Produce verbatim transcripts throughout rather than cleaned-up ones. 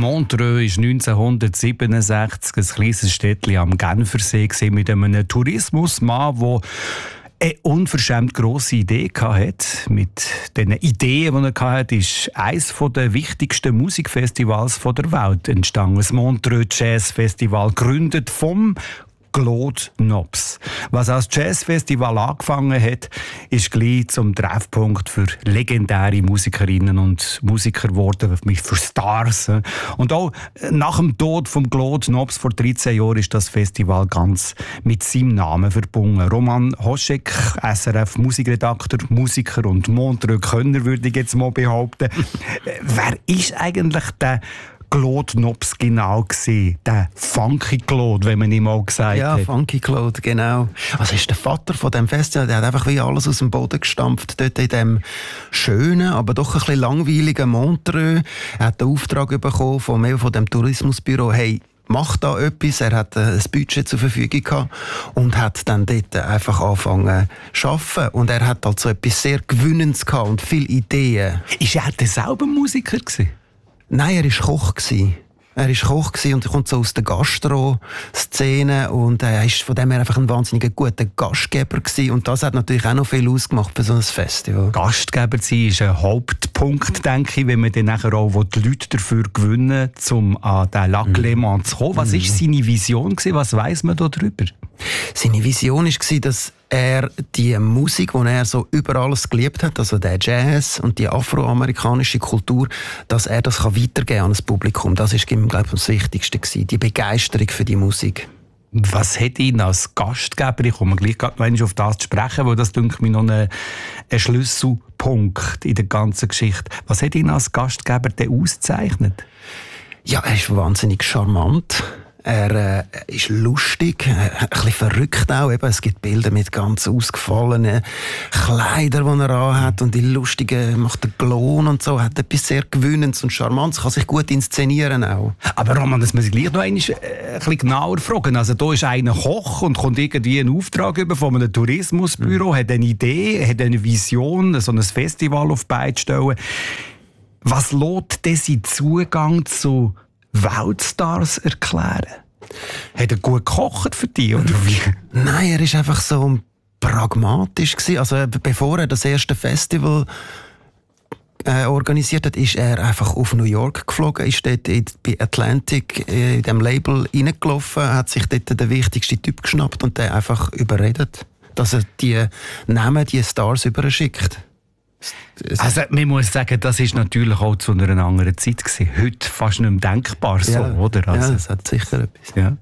Montreux war neunzehnhundertsiebenundsechzig ein kleines Städtchen am Genfersee mit einem Tourismusmann, der eine unverschämt grosse Idee hatte. Mit diesen Ideen, die er hatte, ist eines der wichtigsten Musikfestivals der Welt entstanden. Das Montreux Jazz Festival, gegründet vom Claude Nobs. Was als Jazzfestival angefangen hat, ist gleich zum Treffpunkt für legendäre Musikerinnen und Musiker geworden, für Stars. Und auch nach dem Tod von Claude Nobs vor dreizehn Jahren ist das Festival ganz mit seinem Namen verbunden. Roman Hoschek, S R F-Musikredakteur, Musiker und Montreux-Könner, würde ich jetzt mal behaupten. Wer ist eigentlich der Claude Nobs genau gesehen, der Funky Claude, wenn man ihm mal gesagt ja, hat. Ja, Funky Claude, genau. Also ist der Vater von dem Festival, der hat einfach wie alles aus dem Boden gestampft, dort in dem schönen, aber doch ein bisschen langweiligen Montreux. Er hat den Auftrag bekommen von, von dem Tourismusbüro, hey, mach da etwas. Er hat ein Budget zur Verfügung gehabt und hat dann dort einfach angefangen zu arbeiten. Und er hat also etwas sehr Gewinnendes gehabt und viele Ideen. Ist er denn selber Musiker gewesen? Nein, er war Koch. Er war Koch und kommt so aus der Gastro-Szene und er war von dem her einfach ein wahnsinnig guter Gastgeber gewesen. Und das hat natürlich auch noch viel ausgemacht für so ein Festival. Gastgeber sein ist ein Hauptpunkt, denke ich, wenn man dann nachher auch die Leute dafür gewinnen, um an den Lac Léman zu kommen. Was war seine Vision gewesen? Was weiss man darüber? Seine Vision war, dass er die Musik, die er so über alles geliebt hat, also der Jazz und die afroamerikanische Kultur, dass er das weitergeben kann an das Publikum. Das war ihm, glaube ich, das Wichtigste gewesen, die Begeisterung für die Musik. Was hat ihn als Gastgeber, ich komme gleich noch auf das zu sprechen, weil das, denke ich, noch ein, ein Schlüsselpunkt in der ganzen Geschichte. Was hat ihn als Gastgeber denn ausgezeichnet? Ja, er ist wahnsinnig charmant. Er äh, ist lustig, äh, ein bisschen verrückt auch. Eben, es gibt Bilder mit ganz ausgefallenen Kleidern, die er anhat und die lustigen macht er Glon und so. Er hat etwas sehr Gewinnendes und Charmantes, kann sich gut inszenieren auch. Aber Roman, das muss ich gleich noch einmal, äh, ein bisschen genauer fragen. Also da ist einer Koch und kommt irgendwie einen Auftrag über von einem Tourismusbüro, mhm. hat eine Idee, hat eine Vision, so ein Festival auf die Beine zu stellen. Was lässt denn sein Zugang zu Weltstars erklären? Hat er gut gekocht für dich, oder wie? Nein, er war einfach so pragmatisch gewesen. Also bevor er das erste Festival äh, organisiert hat, ist er einfach auf New York geflogen, ist dort in, bei Atlantic äh, in dem Label reingelaufen, hat sich dort den wichtigsten Typ geschnappt und den einfach überredet, dass er die Namen, die Stars überschickt. Also, man muss sagen, das war natürlich auch zu einer anderen Zeit gewesen. Heute fast nicht mehr denkbar so, ja, oder? Also, ja, das hat sicher etwas. Ja.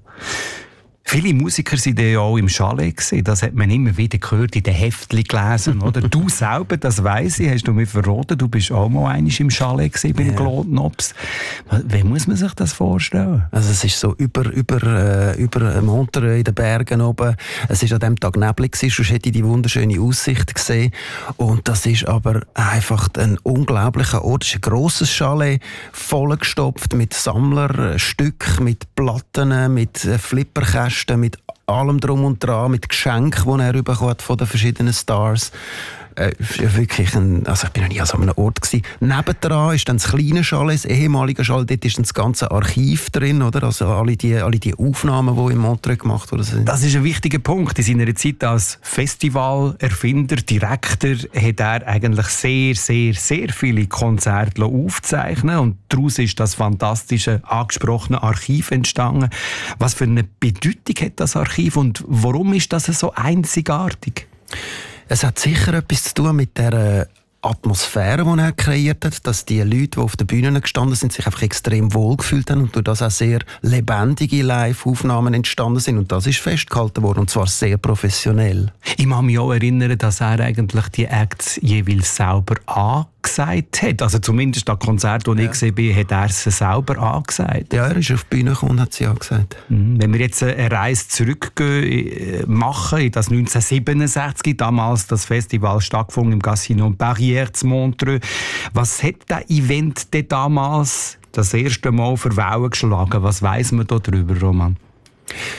Viele Musiker waren ja auch im Chalet gewesen. Das hat man immer wieder gehört, in den Heftchen gelesen, oder? Du selber, das weiss ich, hast du mir verraten, du bist auch mal einmal im Chalet gewesen, beim ja. Claude Nobs. Wie muss man sich das vorstellen? Also es ist so über, über, äh, über Montreux in den Bergen oben. Es war an diesem Tag neblig gewesen, sonst hätte ich die wunderschöne Aussicht gesehen. Und das ist aber einfach ein unglaublicher Ort. Es ist ein grosses Chalet, vollgestopft mit Sammlerstücken, mit Platten, mit Flipperkästen, mit allem drum und dran, mit Geschenken, die er bekommen hat von den verschiedenen Stars. Äh, wirklich ein, also ich bin noch nie an so einem Ort gewesen. Nebendran ist dann das kleine Chalet, das ehemalige Chalet, dort ist dann das ganze Archiv drin, oder? Also alle die, alle die Aufnahmen, die in Montreux gemacht wurden. Das ist ein wichtiger Punkt. In seiner Zeit als Festivalerfinder, Direktor, hat er eigentlich sehr, sehr, sehr viele Konzerte aufzeichnen und daraus ist das fantastische, angesprochene Archiv entstanden. Was für eine Bedeutung hat das Archiv und warum ist das so einzigartig? Es hat sicher etwas zu tun mit der Atmosphäre, die er kreiert hat, dass die Leute, die auf den Bühnen gestanden sind, sich einfach extrem wohl gefühlt haben und durch das auch sehr lebendige Live-Aufnahmen entstanden sind. Und das ist festgehalten worden, und zwar sehr professionell. Ich kann mich auch erinnern, dass er eigentlich die Acts jeweils selber angesagt hat. Also zumindest an Konzert, wo ja. ich gesehen bin, hat er sie selber angesagt. Ja, er ist auf die Bühne gekommen und hat sie angesagt. Wenn wir jetzt eine Reise zurückgehen, machen in das neunzehnhundertsiebenundsechzig, damals das Festival stattgefunden im Casino Barrière zu Montreux. Was hat das Event denn damals das erste Mal für Wellen geschlagen? Was weiss man da drüber, Roman?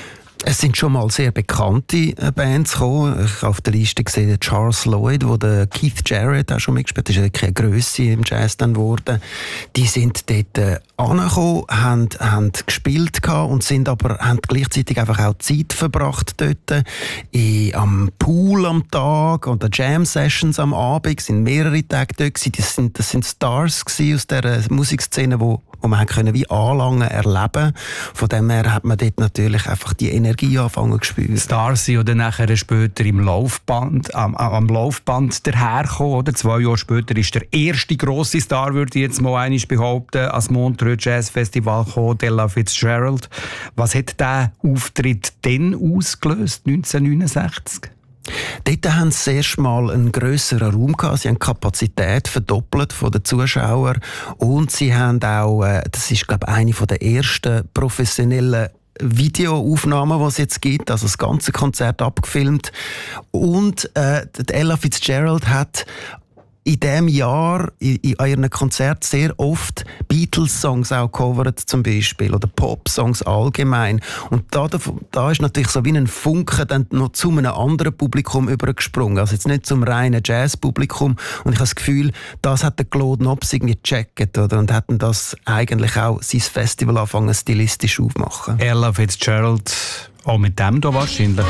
Es sind schon mal sehr bekannte Bands gekommen. Ich habe auf der Liste gesehen Charles Lloyd, wo der Keith Jarrett auch schon mitgespielt hat. Das ist wirklich eine Grösse im Jazz dann geworden. Die sind dort äh, angekommen, haben, haben gespielt und sind aber haben gleichzeitig einfach auch Zeit verbracht dort. In, am Pool am Tag oder Jam-Sessions am Abend. Es sind mehrere Tage dort gewesen. Das sind, das sind Stars gewesen aus dieser Musikszene, wo wo man können wie anlangen erleben. Von dem her hat man dort natürlich einfach die Energie anfangen zu spüren. Stars sind oder nachher später im Laufband, am, am Laufband daherkommen, oder? Zwei Jahre später ist der erste grosse Star, würde ich jetzt mal einmal behaupten, als Montreux Jazz Festival gekommen, Ella Fitzgerald. Was hat dieser Auftritt denn ausgelöst, neunzehnhundertneunundsechzig? Dort haben sie erst mal einen grösseren Raum gehabt. Sie haben die Kapazität verdoppelt von den Zuschauern. Und sie haben auch, äh, das ist, glaube ich, eine der ersten professionellen Videoaufnahmen, die es jetzt gibt, also das ganze Konzert abgefilmt. Und äh, Ella Fitzgerald hat in diesem Jahr in, in ihren Konzerten sehr oft Beatles-Songs auch covert zum Beispiel oder Pop-Songs allgemein. Und da, da ist natürlich so wie ein Funke dann noch zu einem anderen Publikum übergesprungen. Also jetzt nicht zum reinen Jazz-Publikum. Und ich habe das Gefühl, das hat der Claude Nobs irgendwie gecheckt, oder? Und hat das eigentlich auch sein Festival angefangen stilistisch aufmachen. Ella Fitzgerald, auch mit dem da wahrscheinlich.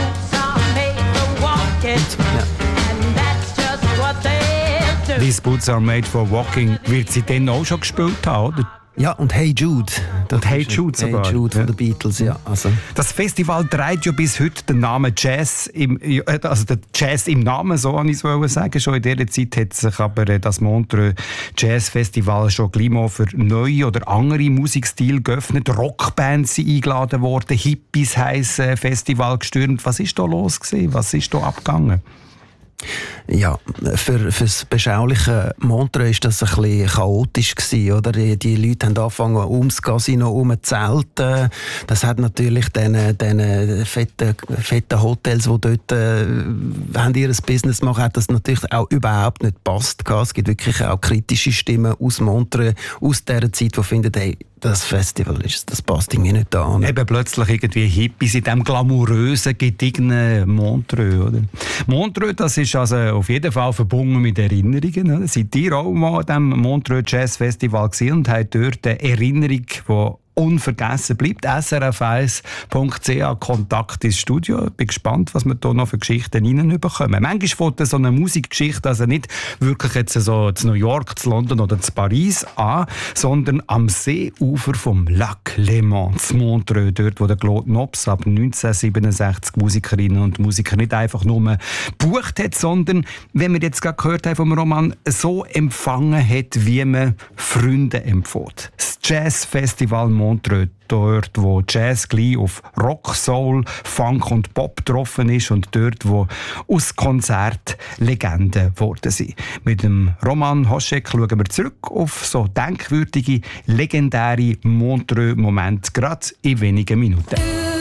Ja. These Boots are made for walking. Wird sie dann auch schon gespielt haben, oder? Ja, und Hey Jude. Und Hey Jude sogar. Hey Jude von ja. den Beatles, ja. Also. Das Festival trägt ja bis heute den Namen Jazz im, also der Jazz im Namen, so wollte ich es sagen. Schon in dieser Zeit hat sich aber das Montreux Jazz Festival schon gleich mal für neue oder andere Musikstile geöffnet. Rockbands sind eingeladen worden, Hippies heissen Festival gestürmt. Was ist da los gewesen? Was ist da abgegangen? Ja, für, für das beschauliche Montreux war das ein bisschen chaotisch gewesen, oder? Die, die Leute haben angefangen, ums Casino herum zu zelten. Das hat natürlich den, den fetten, fetten Hotels, die dort äh, haben ihr Business machen, hat das natürlich auch überhaupt nicht gepasst. Es gibt wirklich auch kritische Stimmen aus Montreux, aus dieser Zeit, die finden, hey, das Festival ist, das passt irgendwie nicht an. Eben plötzlich irgendwie Hippies in diesem glamourösen, gediegenen Montreux, oder? Montreux, das ist also auf jeden Fall verbunden mit Erinnerungen, oder? Seid ihr auch mal an diesem Montreux Jazz Festival gewesen und habt dort eine Erinnerung, die unvergessen bleibt? S R F eins Punkt C H Kontakt ins Studio. Ich bin gespannt, was wir hier noch für Geschichten reinbekommen. Manchmal fängt so eine Musikgeschichte also nicht wirklich jetzt so zu New York, zu London oder zu Paris an, sondern am Seeufer vom Lac Léman, zu Montreux, dort wo der Claude Nobs ab neunzehnhundertsiebenundsechzig Musikerinnen und Musiker nicht einfach nur gebucht hat, sondern, wenn wir jetzt gerade gehört haben vom Roman, so empfangen hat, wie man Freunde empfiehlt. Das Jazz Festival Montreux, dort wo Jazz gleich auf Rock, Soul, Funk und Pop getroffen ist und dort wo aus Konzert Legenden geworden sind. Mit dem Roman Hoschek schauen wir zurück auf so denkwürdige, legendäre Montreux-Momente, gerade in wenigen Minuten.